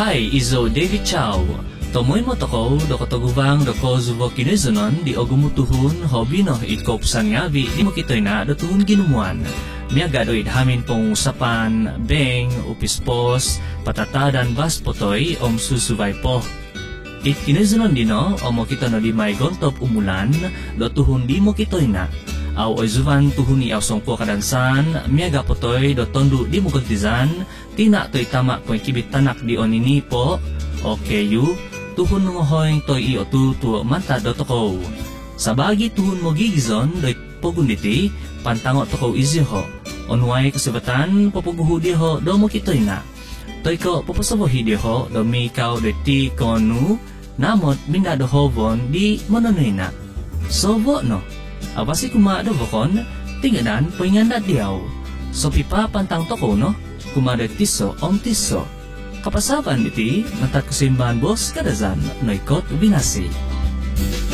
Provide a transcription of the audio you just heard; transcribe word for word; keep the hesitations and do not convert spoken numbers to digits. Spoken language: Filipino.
Hi, izo David Chow. Tomoy mo toko, do katagubang do ko zubo kinizunon, di o gumutuhon, hobi no, itkopsan nga, bi, di mo kitoy na, do tuhon ginumuan. Miyaga do idhamin pong usapan, beng, upispos, patatadan bas potoy, om susubay po. It kinizunon di no, o mo kita no di may gontop umulan, do tuhon di mo kitoy na. Aw oy zuvan tuhun ni awsong po kadansan, miyaga potoy do tondo di mo kontizan, tina to'y tama ko'y kibit tanak di onini po, okay you, tuhun mo hoyng to'y iyo tutuo manta do toko. Sa bagi tuhun mo gigizon, do'y pogunditi, pantango toko iziho, onway kasibatan, papuguhudi ho, do mo kitoy na. To'y ko pupusabuhi di ho, do mikaw do ti konu, namot minado hovon di manonoy na. Sobo no? Abasi kumado bokon, tinganan poingan na diyaw. So pipa pantang toko no, kumado tiso om tiso. Kapasaban iti, natat kusimbahan bos kadazan, noikot binasi.